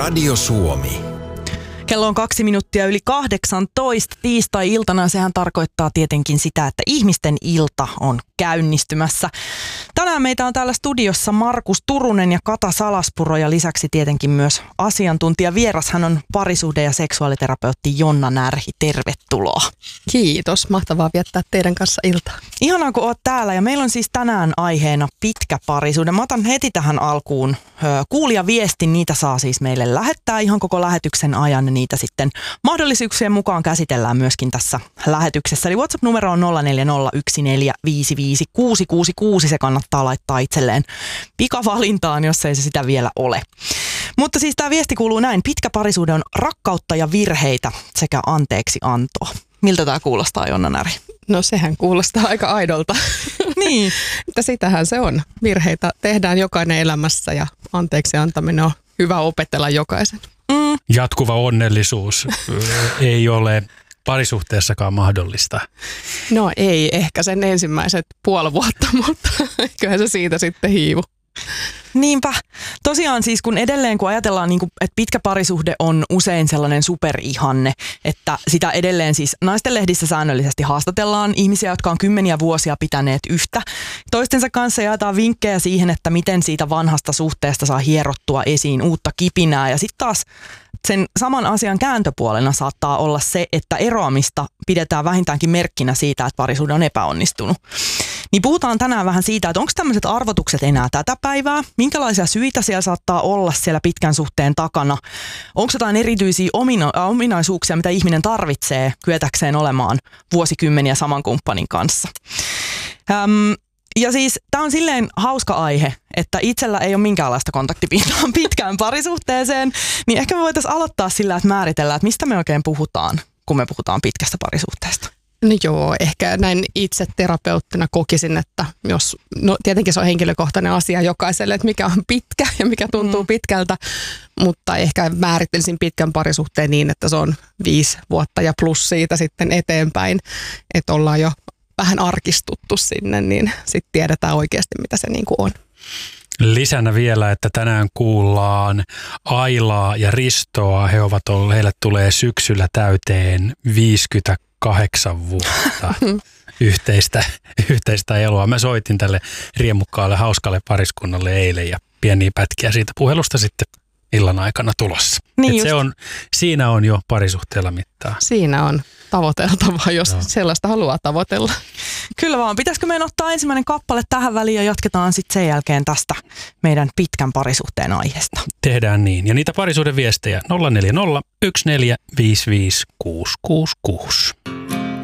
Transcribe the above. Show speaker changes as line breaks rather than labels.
Radio Suomi.
Kello on 2 minuuttia yli 18 tiistai-iltana. Sehän tarkoittaa tietenkin sitä, että ihmisten ilta on käynnistymässä. Tänään meitä on täällä studiossa Markus Turunen ja Kata Salaspuro ja lisäksi tietenkin myös asiantuntija vieras. Hän on parisuhde- ja seksuaaliterapeutti Jonna Närhi. Tervetuloa.
Kiitos. Mahtavaa viettää teidän kanssa iltaa.
Ihanaa, kun oot täällä ja meillä on siis tänään aiheena pitkä parisuhde. Mä otan heti tähän alkuun kuulijaviestin. Niitä saa siis meille lähettää ihan koko lähetyksen ajan. Niitä sitten mahdollisuuksien mukaan käsitellään myöskin tässä lähetyksessä. Eli WhatsApp-numero on 0401455666. Se kannattaa laittaa itselleen pikavalintaan, jos ei se sitä vielä ole. Mutta siis tämä viesti kuuluu näin. Pitkä parisuhde on rakkautta ja virheitä sekä anteeksi antoa. Miltä tämä kuulostaa, Jonna Närhi?
No sehän kuulostaa aika aidolta.
Niin.
Mutta sitähän se on. Virheitä tehdään jokainen elämässä ja anteeksi antaminen on hyvä opetella jokaisen.
Jatkuva onnellisuus ei ole parisuhteessakaan mahdollista.
No ei, ehkä sen ensimmäiset puoli vuotta, mutta kyllähän se siitä sitten hiivu.
Niinpä. Tosiaan siis kun ajatellaan, että pitkä parisuhde on usein sellainen superihanne, että sitä edelleen siis naistenlehdissä säännöllisesti haastatellaan ihmisiä, jotka on kymmeniä vuosia pitäneet yhtä toistensa kanssa, jaetaan vinkkejä siihen, että miten siitä vanhasta suhteesta saa hierottua esiin uutta kipinää. Ja sitten taas sen saman asian kääntöpuolena saattaa olla se, että eroamista pidetään vähintäänkin merkkinä siitä, että parisuhde on epäonnistunut. Niin puhutaan tänään vähän siitä, että onko tämmöiset arvotukset enää tätä päivää? Minkälaisia syitä siellä saattaa olla siellä pitkän suhteen takana? Onko jotain erityisiä ominaisuuksia, mitä ihminen tarvitsee kyetäkseen olemaan vuosikymmeniä saman kumppanin kanssa? Ja siis tämä on silleen hauska aihe, että itsellä ei ole minkäänlaista kontaktipintaa pitkään parisuhteeseen, niin ehkä me voitaisiin aloittaa sillä, että määritellään, että mistä me oikein puhutaan, kun me puhutaan pitkästä parisuhteesta.
No joo, ehkä näin itse terapeuttina kokisin, että tietenkin se on henkilökohtainen asia jokaiselle, että mikä on pitkä ja mikä tuntuu pitkältä, mutta ehkä määrittelisin pitkän parisuhteen niin, että se on 5 vuotta ja plus siitä sitten eteenpäin, että ollaan jo vähän arkistuttu sinne, niin sitten tiedetään oikeasti, mitä se niin kuin on.
Lisänä vielä, että tänään kuullaan Ailaa ja Ristoa. Heille tulee syksyllä täyteen 58 vuotta yhteistä eloa. Mä soitin tälle riemukkaalle, hauskalle pariskunnalle eilen ja pieniä pätkiä siitä puhelusta sitten illan aikana tulossa. Niin siinä on jo parisuhteella mittaa.
Siinä on tavoiteltavaa, jos sellaista haluaa tavoitella.
Kyllä vaan. Pitäisikö meidän ottaa ensimmäinen kappale tähän väliin ja jatketaan sitten sen jälkeen tästä meidän pitkän parisuhteen aiheesta.
Tehdään niin. Ja niitä parisuhdeviestejä 040 14 55 666.